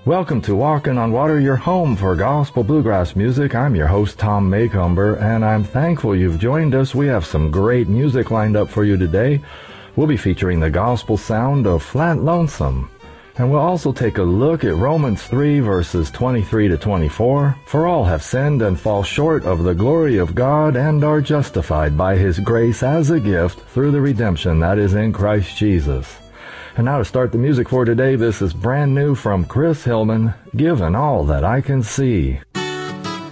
Welcome to Walking on Water, your home for gospel bluegrass music. I'm your host, Tom Maycomber, and I'm thankful you've joined us. We have some great music lined up for you today. We'll be featuring the gospel sound of Flat Lonesome. And we'll also take a look at Romans 3, verses 23 to 24. For all have sinned and fall short of the glory of God and are justified by His grace as a gift through the redemption that is in Christ Jesus. And now to start the music for today, this is brand new from Chris Hillman, Given All That I Can See.